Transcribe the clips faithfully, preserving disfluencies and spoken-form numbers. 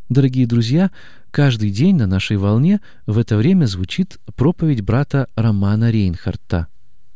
Дорогие друзья, каждый день на нашей волне в это время звучит проповедь брата Романа Рейнхарта.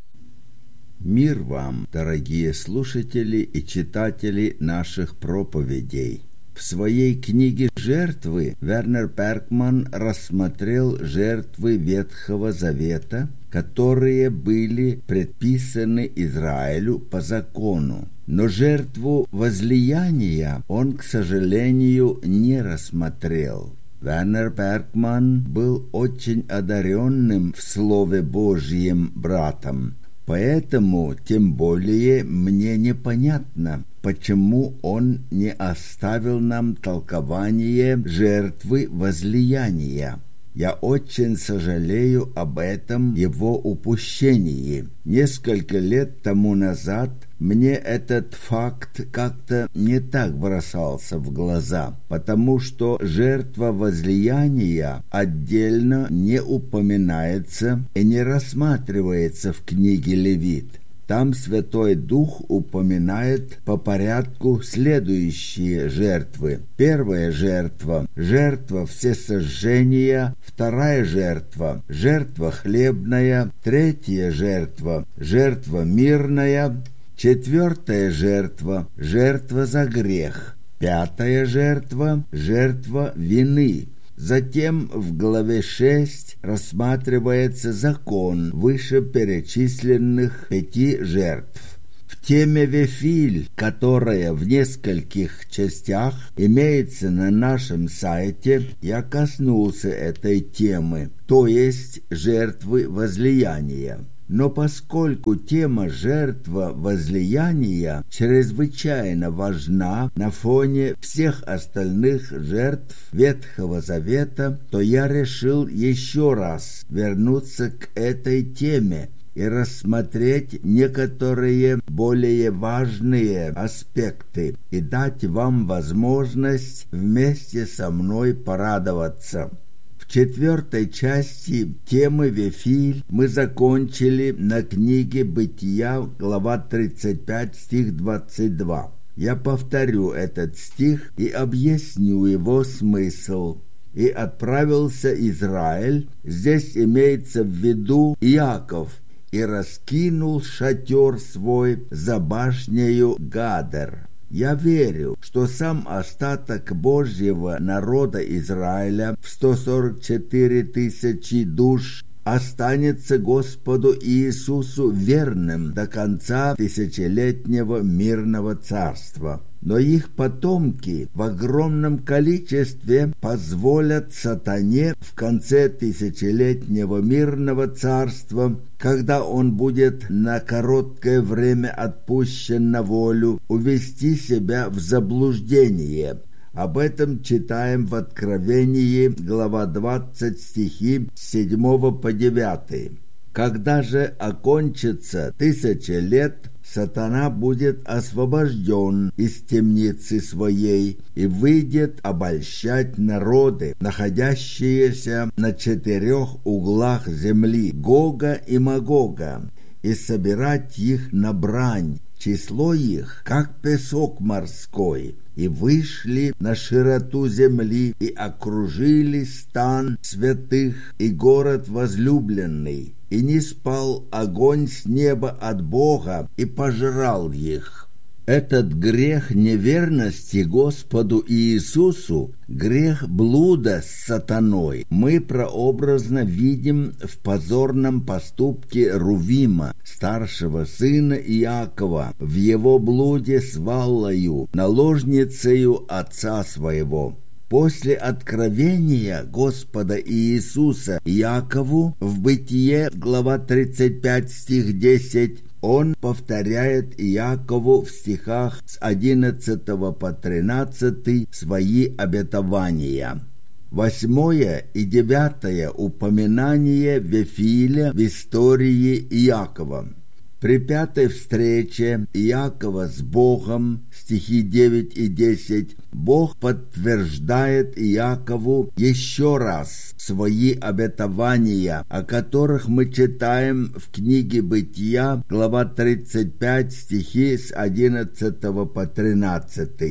Мир вам, дорогие слушатели и читатели наших проповедей. В своей книге «Жертвы» Вернер Бергман рассмотрел жертвы Ветхого Завета, которые были предписаны Израилю по закону. Но жертву возлияния он, к сожалению, не рассмотрел. Вернер Бергман был очень одаренным в Слове Божьем братом. Поэтому тем более мне непонятно, почему он не оставил нам толкование жертвы возлияния. Я очень сожалею об этом его упущении. Несколько лет тому назад мне этот факт как-то не так бросался в глаза, потому что жертва возлияния отдельно не упоминается и не рассматривается в книге Левит. Там Святой Дух упоминает по порядку следующие жертвы. Первая жертва – жертва всесожжения, вторая жертва – жертва хлебная, третья жертва – жертва мирная, четвертая жертва – жертва за грех, пятая жертва – жертва вины. Затем в главе шесть рассматривается закон вышеперечисленных пяти жертв. В теме Вефиль, которая в нескольких частях имеется на нашем сайте, я коснулся этой темы, то есть жертвы возлияния. Но поскольку тема жертва возлияния чрезвычайно важна на фоне всех остальных жертв Ветхого Завета, то я решил еще раз вернуться к этой теме и рассмотреть некоторые более важные аспекты и дать вам возможность вместе со мной порадоваться. В четвертой части темы Вефиль мы закончили на книге Бытия, глава тридцать пять, стих двадцать два. Я повторю этот стих и объясню его смысл. «И отправился Израиль», здесь имеется в виду Иаков, «и раскинул шатер свой за башнею Гадер». Я верю, что сам остаток Божьего народа Израиля в сто сорок четыре тысячи душ останется Господу Иисусу верным до конца тысячелетнего мирного царства. Но их потомки в огромном количестве позволят сатане в конце тысячелетнего мирного царства, когда он будет на короткое время отпущен на волю, увести себя в заблуждение. Об этом читаем в Откровении, глава двадцать, стихи с седьмого по девятый. Когда же окончится тысяча лет, сатана будет освобожден из темницы своей и выйдет обольщать народы, находящиеся на четырех углах земли, Гога и Магога, и собирать их на брань, число их, как песок морской. И вышли на широту земли, и окружили стан святых и город возлюбленный. И не спал огонь с неба от Бога, и пожрал их. Этот грех неверности Господу Иисусу, грех блуда с сатаной, мы прообразно видим в позорном поступке Рувима, старшего сына Иакова, в его блуде с Валлою, наложницею отца своего. После откровения Господа Иисуса Иакову в Бытие, глава тридцать пять, стих десять, он повторяет Иакову в стихах с одиннадцатого по тринадцатый свои обетования. Восьмое и девятое упоминание Вефиля в истории Иакова. При пятой встрече Иакова с Богом, стихи девять и десять, Бог подтверждает Иакову еще раз свои обетования, о которых мы читаем в книге Бытия, глава тридцать пять, стихи с одиннадцатого по тринадцатый. В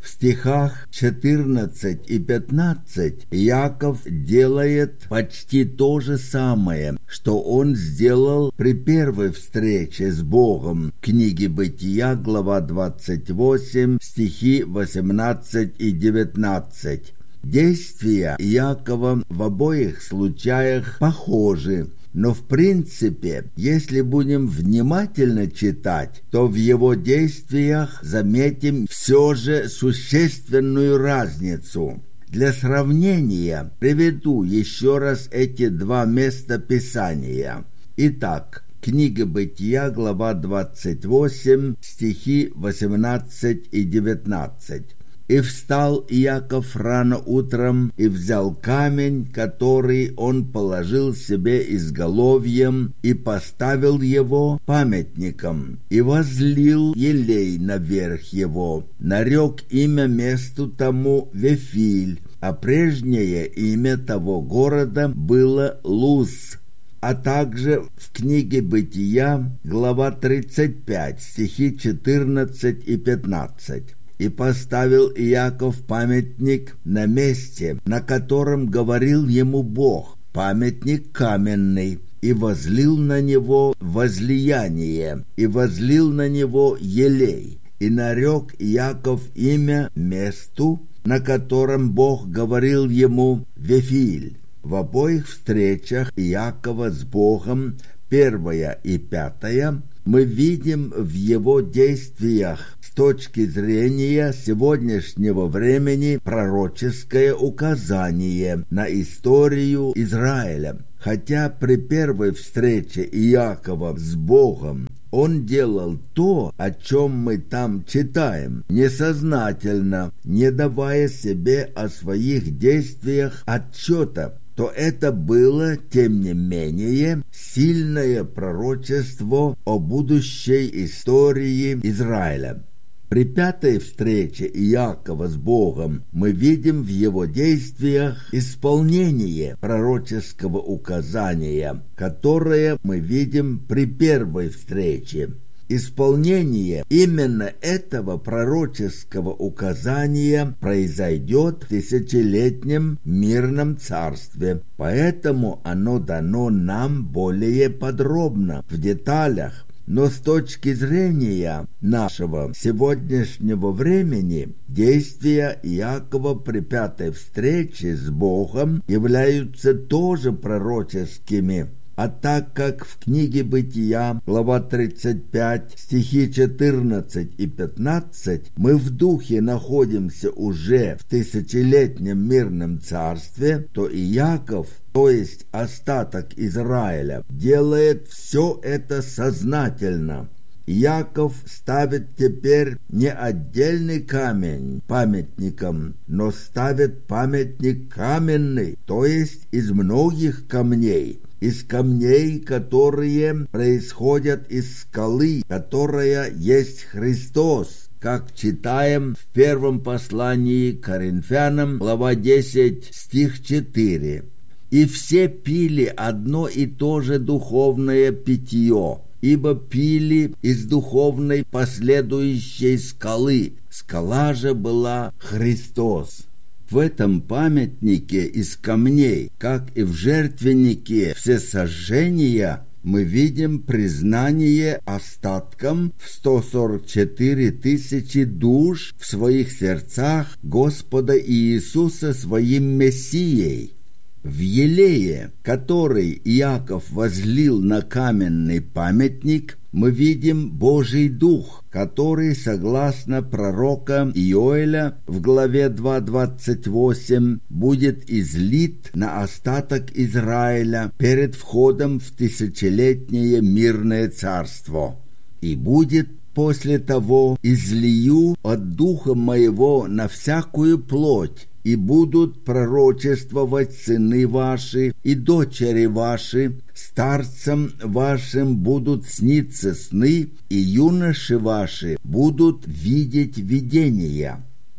В стихах четырнадцать и пятнадцать Иаков делает почти то же самое, что он сделал при первой встрече с Богом. Книги Бытия, глава двадцать восемь, стихи восемнадцать и девятнадцать. Действия Иакова в обоих случаях похожи. Но в принципе, если будем внимательно читать, то в его действиях заметим все же существенную разницу. Для сравнения приведу еще раз эти два места Писания. Итак, книга Бытия, глава двадцать восемь, стихи восемнадцать и девятнадцать. «И встал Иаков рано утром и взял камень, который он положил себе изголовьем, и поставил его памятником, и возлил елей наверх его, нарек имя месту тому Вифиль, а прежнее имя того города было Луз». А также в книге Бытия, глава тридцать пять, стихи четырнадцать и пятнадцать. «И поставил Иаков памятник на месте, на котором говорил ему Бог, памятник каменный, и возлил на него возлияние, и возлил на него елей, и нарек Иаков имя месту, на котором Бог говорил ему Вифиль». В обоих встречах Иакова с Богом, первая и пятая, мы видим в его действиях с точки зрения сегодняшнего времени пророческое указание на историю Израиля. Хотя при первой встрече Иакова с Богом он делал то, о чем мы там читаем, несознательно, не давая себе о своих действиях отчета, то это было, тем не менее, сильное пророчество о будущей истории Израиля. При пятой встрече Иакова с Богом мы видим в его действиях исполнение пророческого указания, которое мы видим при первой встрече. Исполнение именно этого пророческого указания произойдет в тысячелетнем мирном царстве, поэтому оно дано нам более подробно, в деталях. Но с точки зрения нашего сегодняшнего времени, действия Иакова при пятой встрече с Богом являются тоже пророческими. А так как в книге Бытия, глава тридцать пять, стихи четырнадцать и пятнадцать, мы в духе находимся уже в тысячелетнем мирном царстве, то Иаков, то есть остаток Израиля, делает все это сознательно. Иаков ставит теперь не отдельный камень памятником, но ставит памятник каменный, то есть из многих камней, из камней, которые происходят из скалы, которая есть Христос, как читаем в первом послании к Коринфянам, глава десять, стих четыре. «И все пили одно и то же духовное питье, ибо пили из духовной последующей скалы. Скала же была Христос». В этом памятнике из камней, как и в жертвеннике всесожжения, мы видим признание остаткам в сто сорок четыре тысячи душ в своих сердцах Господа Иисуса своим Мессией. В елее, который Иаков возлил на каменный памятник, мы видим Божий Дух, который, согласно пророка Иоэля в главе два двадцать восемь, будет излит на остаток Израиля перед входом в тысячелетнее мирное царство. «И будет после того излию от Духа моего на всякую плоть, и будут пророчествовать сыны ваши и дочери ваши, старцам вашим будут сниться сны, и юноши ваши будут видеть видения».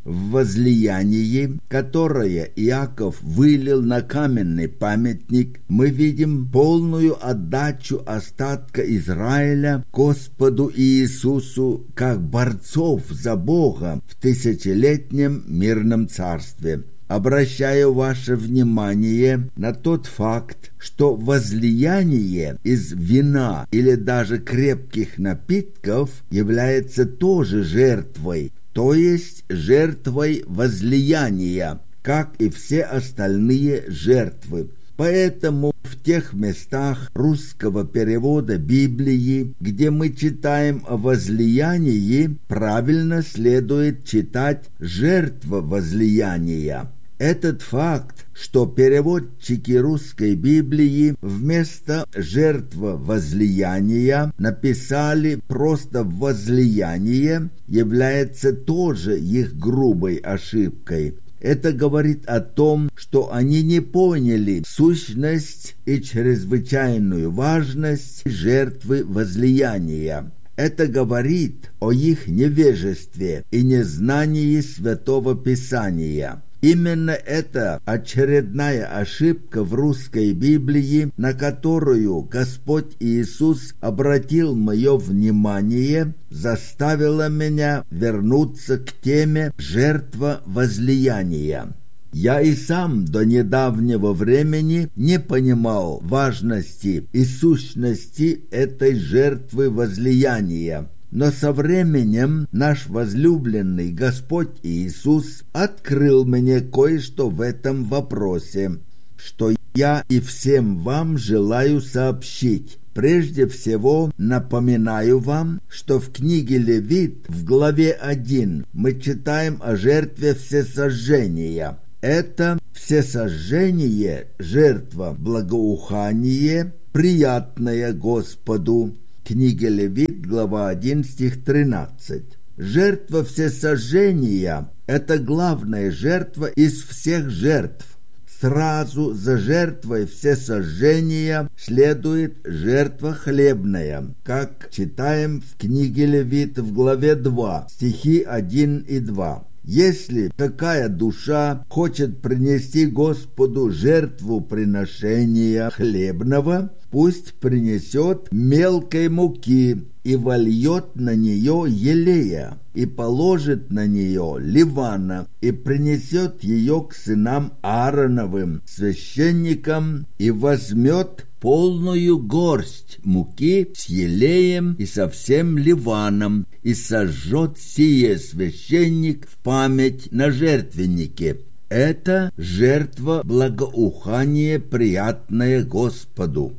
в возлиянии, которое Иаков вылил на каменный памятник, мы видим полную отдачу остатка Израиля Господу Иисусу как борцов за Бога в тысячелетнем мирном царстве. Обращаю ваше внимание на тот факт, что возлияние из вина или даже крепких напитков является тоже жертвой, то есть жертвой возлияния, как и все остальные жертвы. Поэтому в тех местах русского перевода Библии, где мы читаем о возлиянии, правильно следует читать «жертва возлияния». Этот факт, что переводчики русской Библии вместо «жертва возлияния» написали просто «возлияние», является тоже их грубой ошибкой. Это говорит о том, что они не поняли сущность и чрезвычайную важность жертвы возлияния. Это говорит о их невежестве и незнании Святого Писания. Именно эта очередная ошибка в русской Библии, на которую Господь Иисус обратил мое внимание, заставила меня вернуться к теме «жертва возлияния». Я и сам до недавнего времени не понимал важности и сущности этой жертвы возлияния. Но со временем наш возлюбленный Господь Иисус открыл мне кое-что в этом вопросе, что я и всем вам желаю сообщить. Прежде всего, напоминаю вам, что в книге Левит в главе один мы читаем о жертве всесожжения. Это всесожжение, жертва, благоухание, приятное Господу. Книга Левит, глава один, стих тринадцать. Жертва всесожжения – это главная жертва из всех жертв. Сразу за жертвой всесожжения следует жертва хлебная, как читаем в книге Левит в главе два, стихи один и два. Если какая душа хочет принести Господу жертву приношения хлебного, пусть принесет мелкой муки и вольет на нее елея, и положит на нее ливана, и принесет ее к сынам Аароновым, священникам, и возьмет полную горсть муки с елеем и со всем ливаном, и сожжет сие священник в память на жертвеннике. Это жертва благоухания, приятное Господу.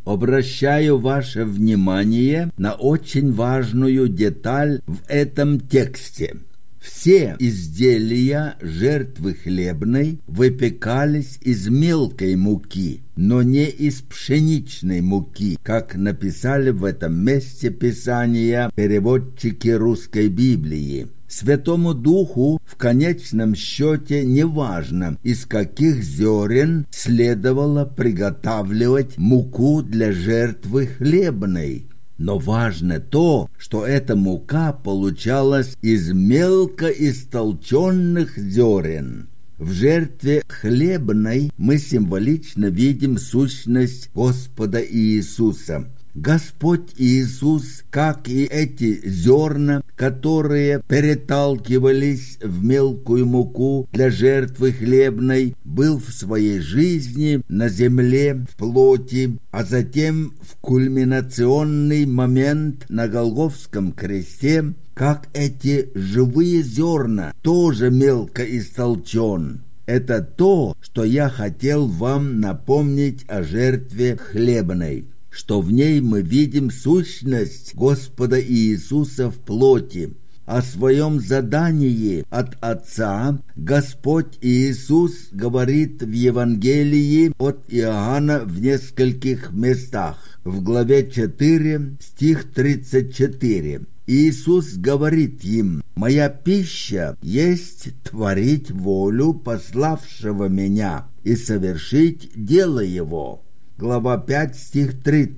Обращаю ваше внимание на очень важную деталь в этом тексте. Все изделия жертвы хлебной выпекались из мелкой муки, но не из пшеничной муки, как написали в этом месте Писания переводчики русской Библии. Святому Духу в конечном счете не важно, из каких зерен следовало приготавливать муку для жертвы хлебной. Но важно то, что эта мука получалась из мелко истолченных зерен. В жертве хлебной мы символично видим сущность Господа Иисуса. Господь Иисус, как и эти зерна, которые переталкивались в мелкую муку для жертвы хлебной, был в своей жизни на земле в плоти, а затем в кульминационный момент на Голгофском кресте, как эти живые зерна, тоже мелко истолчен. Это то, что я хотел вам напомнить о жертве хлебной, что в ней мы видим сущность Господа Иисуса в плоти. О своем задании от Отца Господь Иисус говорит в Евангелии от Иоанна в нескольких местах. В главе четыре, стих тридцать четыре. Иисус говорит им: «Моя пища есть творить волю пославшего меня и совершить дело Его». Глава пять, стих тридцать.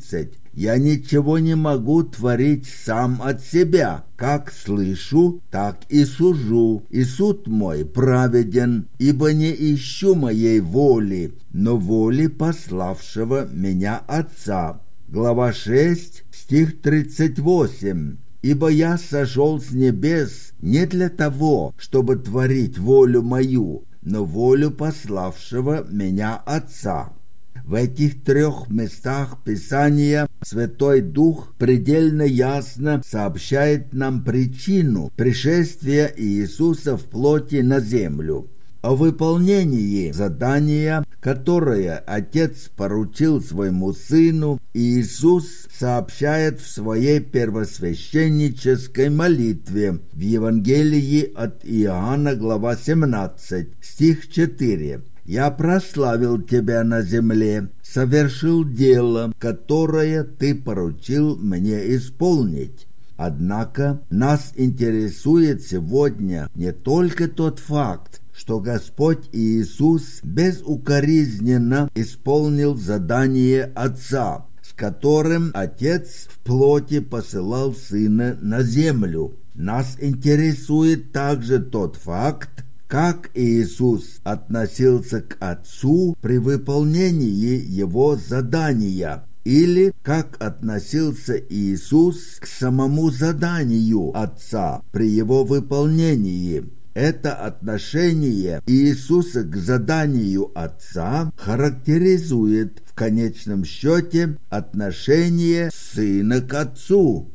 я ничего не могу творить сам от себя. Как слышу, так и сужу, и суд мой праведен, ибо не ищу моей воли, но воли пославшего меня Отца». Глава шесть, стих тридцать восемь. «Ибо я сошел с небес не для того, чтобы творить волю мою, но волю пославшего меня Отца». В этих трех местах Писания Святой Дух предельно ясно сообщает нам причину пришествия Иисуса в плоти на землю. О выполнении задания, которое Отец поручил своему Сыну, Иисус сообщает в своей первосвященнической молитве в Евангелии от Иоанна, глава семнадцать, стих четыре. «Я прославил Тебя на земле, совершил дело, которое Ты поручил мне исполнить». Однако нас интересует сегодня не только тот факт, что Господь Иисус безукоризненно исполнил задание Отца, с которым Отец в плоти посылал Сына на землю. Нас интересует также тот факт, как Иисус относился к Отцу при выполнении Его задания, или как относился Иисус к самому заданию Отца при Его выполнении. Это отношение Иисуса к заданию Отца характеризует в конечном счете отношение Сына к Отцу.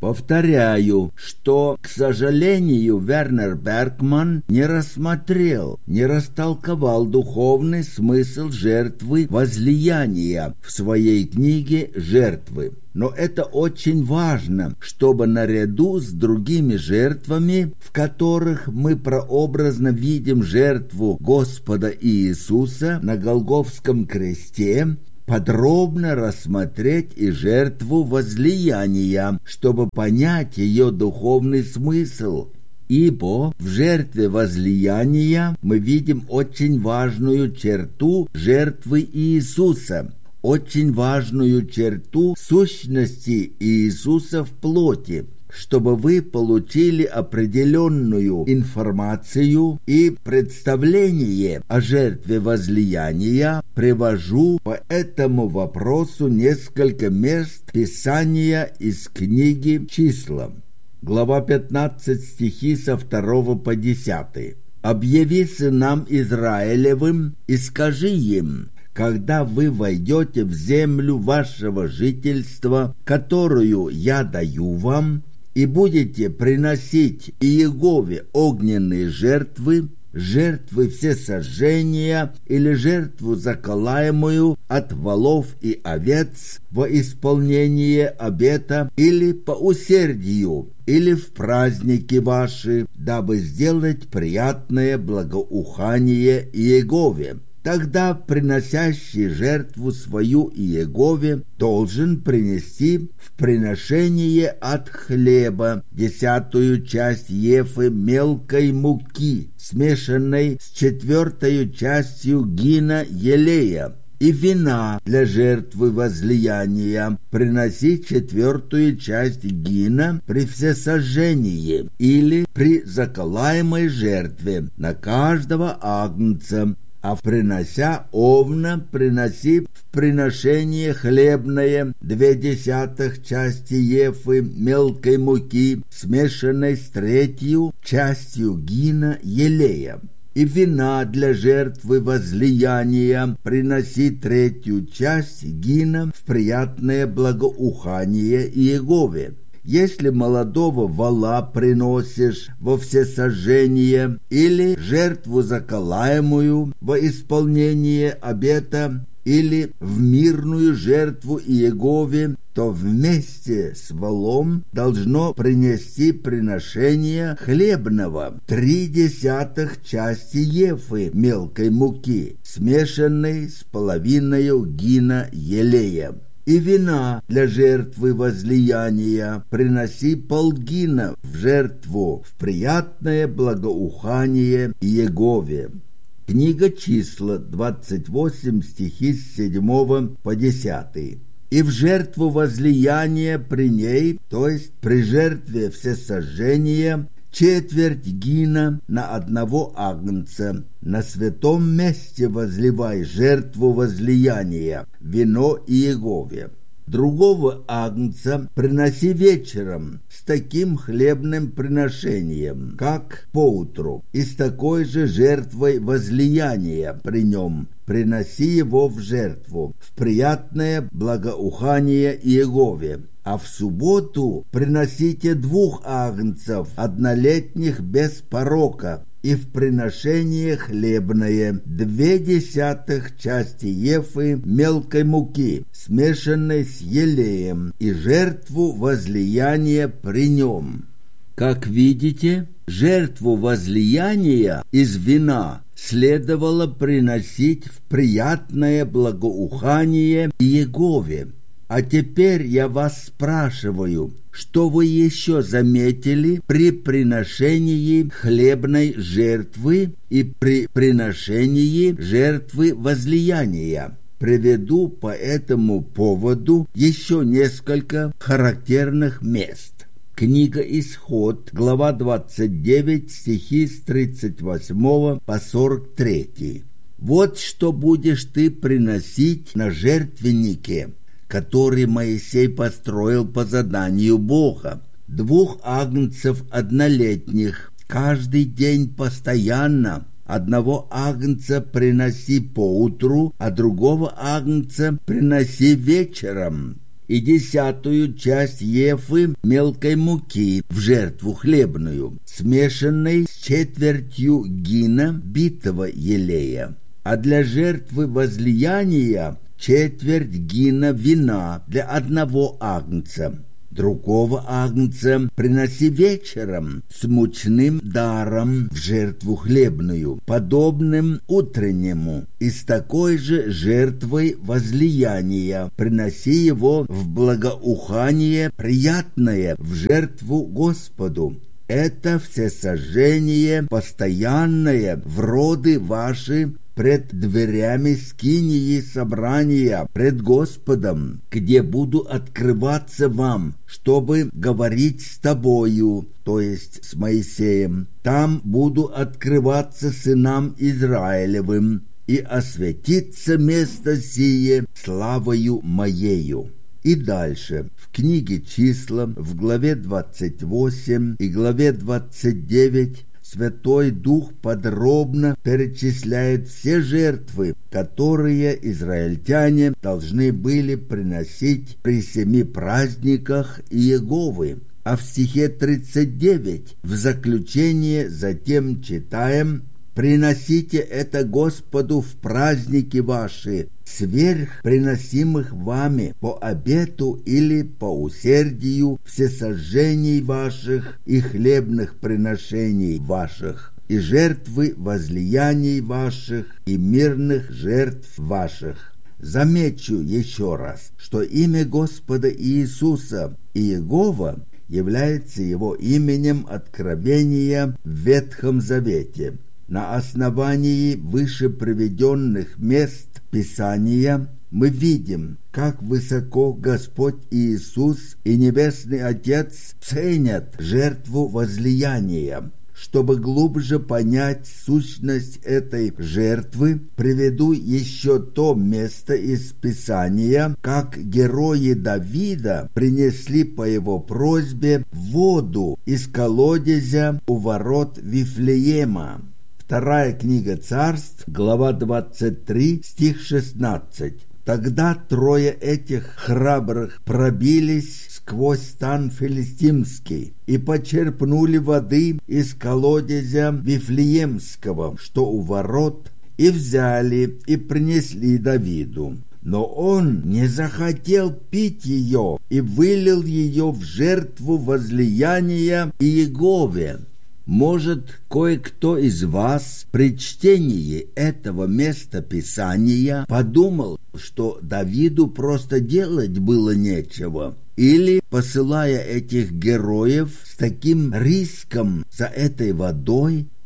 Повторяю, что, к сожалению, Вернер Бергман не рассмотрел, не растолковал духовный смысл жертвы возлияния в своей книге «Жертвы». Но это очень важно, чтобы наряду с другими жертвами, в которых мы прообразно видим жертву Господа Иисуса на Голгофском кресте, подробно рассмотреть и жертву возлияния, чтобы понять ее духовный смысл. Ибо в жертве возлияния мы видим очень важную черту жертвы Иисуса, очень важную черту сущности Иисуса в плоти. Чтобы вы получили определенную информацию и представление о жертве возлияния, привожу по этому вопросу несколько мест Писания из книги «Числа». Глава пятнадцать, стихи со второго по десятый. «Объяви сынам Израилевым и скажи им: когда вы войдете в землю вашего жительства, которую я даю вам, и будете приносить Иегове огненные жертвы, жертвы всесожжения или жертву заколаемую от волов и овец во исполнение обета или по усердию, или в праздники ваши, дабы сделать приятное благоухание Иегове. Тогда приносящий жертву свою Иегове должен принести в приношение от хлеба десятую часть ефы мелкой муки, смешанной с четвертою частью гина елея, и вина для жертвы возлияния, приноси четвертую часть гина при всесожжении или при заколаемой жертве на каждого агнца, а принося овна, приноси в приношение хлебное две десятых части ефы мелкой муки, смешанной с третью частью гина елея. И вина для жертвы возлияния приноси третью часть гина в приятное благоухание Иегове. Если молодого вола приносишь во всесожжение или жертву заколаемую во исполнение обета или в мирную жертву Иегове, то вместе с волом должно принести приношение хлебного три десятых части ефы мелкой муки, смешанной с половиною гина елея. И вина для жертвы возлияния приноси полгина в жертву в приятное благоухание Иегове. Книга Числа, двадцать восемь, стихи с седьмого по десятый. и в жертву возлияния при ней, то есть при жертве всесожжения, четверть гина на одного агнца. На святом месте возливай жертву возлияния, вино Иегове. Другого агнца приноси вечером с таким хлебным приношением, как поутру, и с такой же жертвой возлияния при нем. Приноси его в жертву, в приятное благоухание Иегове. А в субботу приносите двух агнцев, однолетних без порока, и в приношение хлебное две десятых части ефы мелкой муки, смешанной с елеем, и жертву возлияния при нем. Как видите, жертву возлияния из вина следовало приносить в приятное благоухание Иегове. А теперь я вас спрашиваю, что вы еще заметили при приношении хлебной жертвы и при приношении жертвы возлияния? Приведу по этому поводу еще несколько характерных мест. Книга Исход, глава двадцать девять, стихи с тридцать восьмого по сорок третий. «Вот что будешь ты приносить на жертвеннике, который Моисей построил по заданию Бога. Двух агнцев однолетних, каждый день постоянно. Одного агнца приноси поутру, а другого агнца приноси вечером. И десятую часть ефы мелкой муки в жертву хлебную, смешанной с четвертью гина битого елея. А для жертвы возлияния четверть гина вина для одного агнца. Другого агнца приноси вечером с мучным даром в жертву хлебную, подобным утреннему, и с такой же жертвой возлияния приноси его в благоухание приятное в жертву Господу. Это всесожжение постоянное в роды ваши пред дверями скинии собрания, пред Господом, где буду открываться вам, чтобы говорить с тобою, то есть с Моисеем. Там буду открываться сынам Израилевым, и осветится место сие славою моею». И дальше, в книге Числа, в главе двадцать восемь и главе двадцать девять, Святой Дух подробно перечисляет все жертвы, которые израильтяне должны были приносить при семи праздниках Иеговы. А в стихе тридцать девять в заключение затем читаем: «Приносите это Господу в праздники ваши, сверх приносимых вами по обету или по усердию всесожжений ваших и хлебных приношений ваших, и жертвы возлияний ваших и мирных жертв ваших». Замечу еще раз, что имя Господа Иисуса Иегова является его именем откровения в Ветхом Завете. На основании выше приведенных мест Писания мы видим, как высоко Господь Иисус и Небесный Отец ценят жертву возлияния. Чтобы глубже понять сущность этой жертвы, приведу еще то место из Писания, как герои Давида принесли по его просьбе воду из колодезя у ворот Вифлеема. Вторая книга Царств, глава двадцать три, стих шестнадцать. «Тогда трое этих храбрых пробились сквозь стан филистимский и почерпнули воды из колодезя Вифлеемского, что у ворот, и взяли и принесли Давиду. Но он не захотел пить ее и вылил ее в жертву возлияния Иегове». Может, кое-кто из вас при чтении этого места Писания подумал, что Давиду просто делать было нечего, или, посылая этих героев с таким риском за этой водой,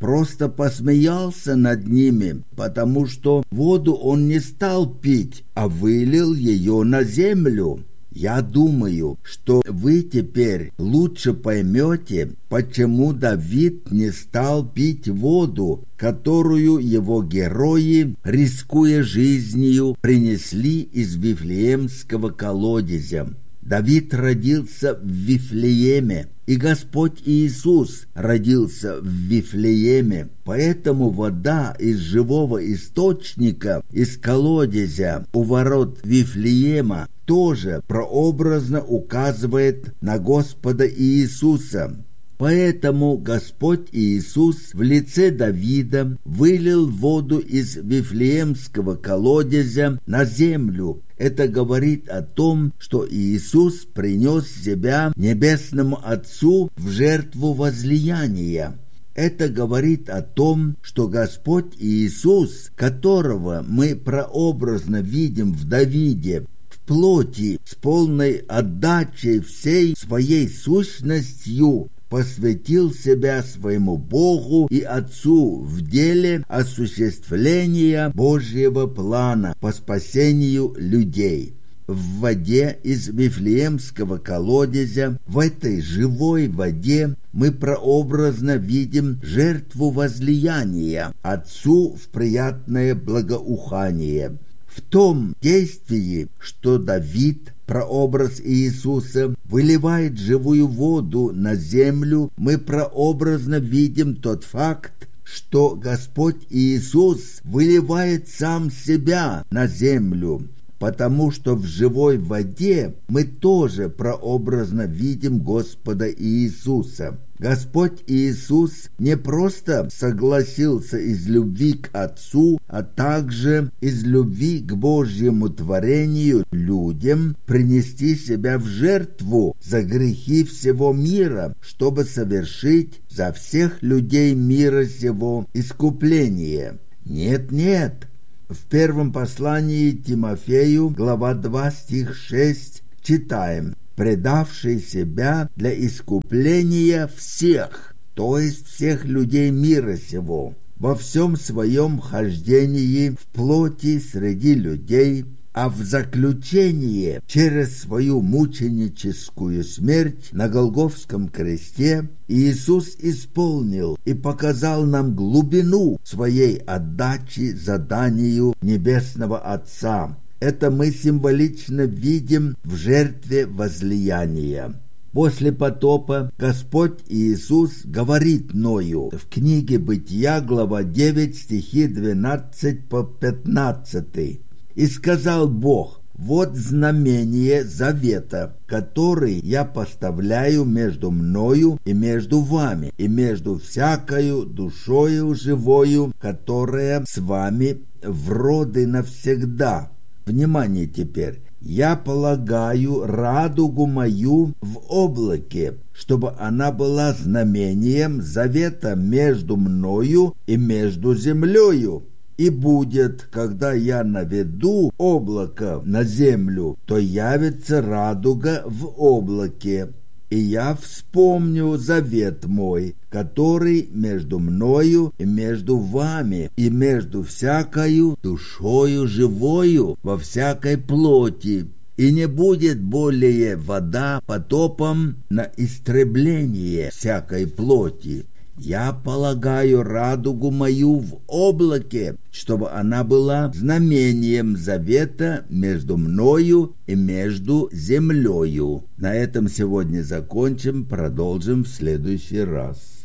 просто посмеялся над ними, потому что воду он не стал пить, а вылил ее на землю. Я думаю, что вы теперь лучше поймете, почему Давид не стал пить воду, которую его герои, рискуя жизнью, принесли из Вифлеемского колодезя. Давид родился в Вифлееме, и Господь Иисус родился в Вифлееме. Поэтому вода из живого источника, из колодезя у ворот Вифлеема, тоже прообразно указывает на Господа Иисуса. Поэтому Господь Иисус в лице Давида вылил воду из Вифлеемского колодезя на землю. Это говорит о том, что Иисус принес себя Небесному Отцу в жертву возлияния. Это говорит о том, что Господь Иисус, которого мы прообразно видим в Давиде, в плоти с полной отдачей всей своей сущностью, посвятил себя своему Богу и Отцу в деле осуществления Божьего плана по спасению людей. В воде из Вифлеемского колодезя, в этой живой воде, мы прообразно видим жертву возлияния Отцу в приятное благоухание. В том действии, что Давид, прообраз Иисуса, выливает живую воду на землю, мы прообразно видим тот факт, что Господь Иисус выливает сам себя на землю, потому что в живой воде мы тоже прообразно видим Господа Иисуса. Господь Иисус не просто согласился из любви к Отцу, а также из любви к Божьему творению людям принести себя в жертву за грехи всего мира, чтобы совершить за всех людей мира сего искупление. Нет, нет. В первом послании Тимофею, глава два, стих шесть, читаем: «Предавший себя для искупления всех», то есть всех людей мира сего, во всем своем хождении в плоти среди людей, а в заключение через свою мученическую смерть на Голгофском кресте Иисус исполнил и показал нам глубину своей отдачи заданию Небесного Отца. Это мы символично видим в жертве возлияния. После потопа Господь Иисус говорит Ною в книге Бытия, глава девять, стихи двенадцать по пятнадцать. «И сказал Бог: вот знамение завета, который я поставляю между мною и между вами, и между всякою душою живою, которая с вами в роды навсегда». Внимание теперь. «Я полагаю радугу мою в облаке, чтобы она была знамением завета между мною и между землею. И будет, когда я наведу облако на землю, то явится радуга в облаке. И я вспомню завет мой, который между мною и между вами, и между всякою душою живою во всякой плоти. И не будет более вода потопом на истребление всякой плоти. Я полагаю радугу мою в облаке, чтобы она была знамением завета между мною и между землею». На этом сегодня закончим, продолжим в следующий раз.